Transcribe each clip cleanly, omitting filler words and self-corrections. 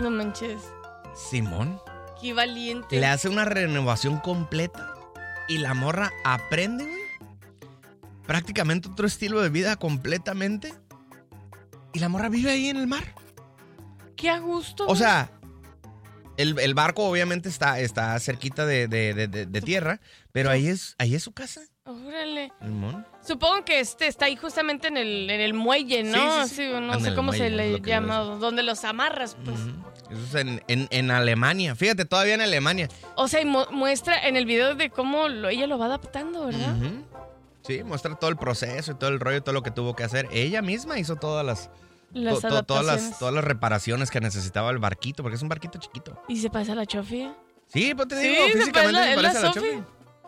No manches. Simón. Qué valiente. Le hace una renovación completa y la morra aprende, güey. Prácticamente otro estilo de vida completamente. Y la morra vive ahí en el mar. Qué a gusto. O sea, el barco obviamente está cerquita de tierra, pero ahí es su casa. Órale. Simón. Supongo que está ahí justamente en el muelle, ¿no? Sí. No En sé el cómo muelle, se es le lo que llama, iba a donde los amarras, pues. Eso es en Alemania. Fíjate, todavía en Alemania. O sea, y muestra en el video de cómo ella lo va adaptando, ¿verdad? Sí, muestra todo el proceso y todo el rollo, todo lo que tuvo que hacer. Ella misma hizo todas las adaptaciones. todas las reparaciones que necesitaba el barquito, porque es un barquito chiquito. ¿Y se pasa la Chofia? Sí, pues te digo, Sí, físicamente se es la parece a la Sofi. Chofi.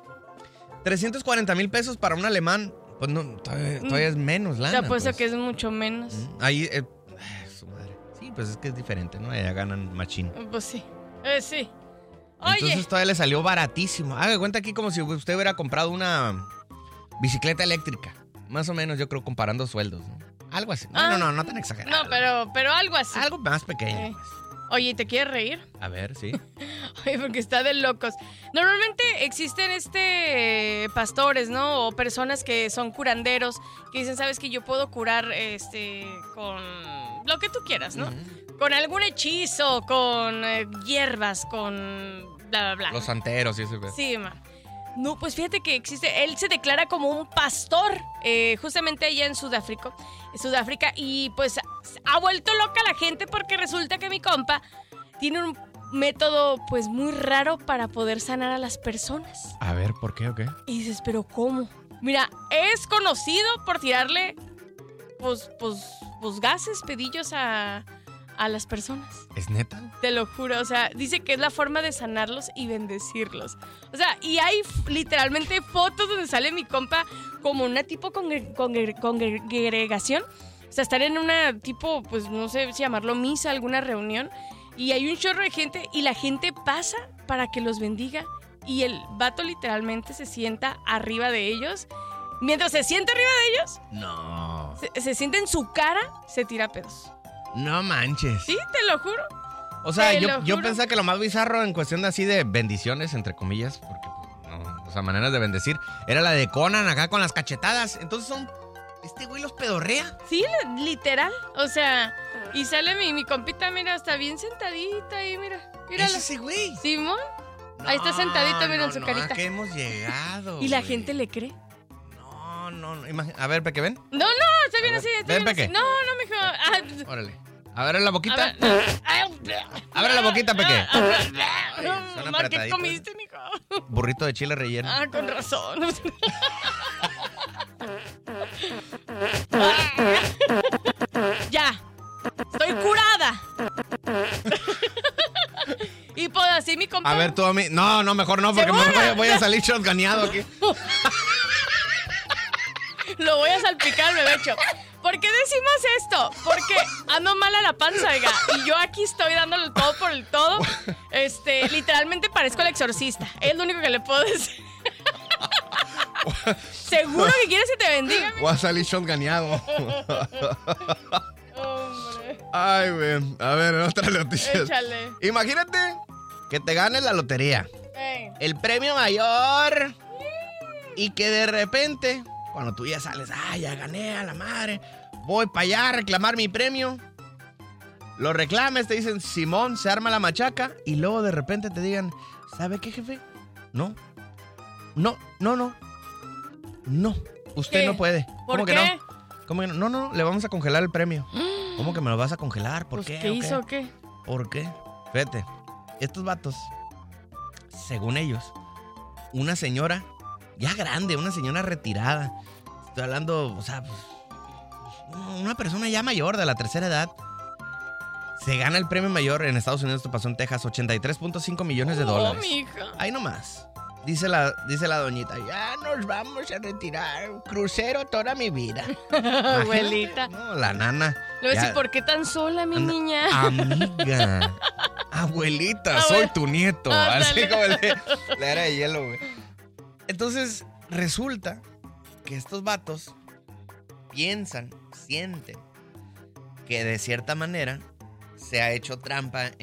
340 mil pesos para un alemán. Pues no, todavía es menos lana. Te apuesto pues. que es mucho menos. Ahí, su madre. Sí, pues es que es diferente, ¿no? Allá ganan machín. Pues sí. Sí. Oye. Entonces todavía le salió baratísimo. Haga cuenta aquí como si usted hubiera comprado una bicicleta eléctrica. Más o menos, yo creo, comparando sueldos, ¿no? Algo así. No tan exagerado. No, pero algo así. Algo más pequeño. Pues. Oye, ¿te quieres reír? A ver, sí. Oye, porque está de locos. Normalmente existen pastores, ¿no? O personas que son curanderos, que dicen, ¿sabes qué? Yo puedo curar con lo que tú quieras, ¿no? Con algún hechizo, con hierbas, con bla, bla, bla. Los santeros y eso. Sí, man. No, pues fíjate que existe, él se declara como un pastor, justamente allá en Sudáfrica, y pues ha vuelto loca la gente porque resulta que mi compa tiene un método pues muy raro para poder sanar a las personas. A ver, ¿por qué o qué? Y dices, ¿pero cómo? Mira, es conocido por tirarle pues gases, pedillos a las personas. ¿Es neta? Te lo juro, o sea, dice que es la forma de sanarlos y bendecirlos. O sea, y hay literalmente fotos donde sale mi compa como una tipo congregación. O sea, estar en una tipo, pues no sé si llamarlo misa, alguna reunión. Y hay un chorro de gente y la gente pasa para que los bendiga. Y el vato literalmente se sienta arriba de ellos. Mientras se sienta arriba de ellos, No. se sienta en su cara, se tira pedos. No manches. Sí, te lo juro. O sea, Te yo lo juro. pensaba que lo más bizarro en cuestión de así de bendiciones, entre comillas, porque, pues, no, o sea, maneras de bendecir, era la de Conan acá con las cachetadas. Entonces este güey los pedorrea. Sí, literal. O sea, y sale mi compita, mira, está bien sentadita ahí, mira. ¿Es Mírala. ese güey? Simón. Ahí está sentadito, mira, en su carita. ¿A qué hemos llegado? Y la güey? gente le cree. No. A ver, Peque, ven. No, está bien así. Está ven, bien Peque. así. No, mijo. Órale. A ver, en la boquita. A ver. Abre la boquita, Peque. No, mamá, ¿qué comiste, mijo? Burrito de chile relleno. Ah, con razón. Ya. Estoy curada. Y pues así mi compa. A ver, tú a mí. No, mejor no, porque voy a salir shotguneado aquí. Lo voy a salpicar, bebecho. ¿Por qué decimos esto? Porque ando mal a la panza, oiga. Y yo aquí estoy dándole el todo por el todo. Literalmente parezco el exorcista. Es lo único que le puedo decir. ¿Seguro que quieres que te bendiga? Voy a salir shotguneado. Hombre. Ay, güey. A ver, otra noticia. Échale. Imagínate que te ganes la lotería. Ey. El premio mayor. Y que de repente, cuando tú ya sales, ya gané a la madre. Voy para allá a reclamar mi premio. Lo reclames, te dicen, Simón, se arma la machaca. Y luego de repente te digan, ¿sabe qué, jefe? No. No. Usted ¿Qué? no puede. ¿Por ¿Cómo qué? que no? ¿Cómo que no? No, le vamos a congelar el premio. ¿Cómo que me lo vas a congelar? ¿Por Pues, qué? ¿qué ¿O hizo o qué? ¿Por qué? Fíjate, estos vatos, según ellos, una señora ya grande, una señora retirada, estoy hablando, o sea, pues, una persona ya mayor de la tercera edad, se gana el premio mayor en Estados Unidos, esto pasó en Texas, $83.5 millones de dólares. Mija. Ahí nomás. Dice la doñita, ya nos vamos a retirar, crucero toda mi vida. Abuelita. No, la nana. Le voy a ya- decir, ¿por qué tan sola, mi niña? Amiga, abuelita, soy tu nieto. Así como la era de hielo, güey. Entonces, resulta que estos vatos piensan, sienten que de cierta manera se ha hecho trampa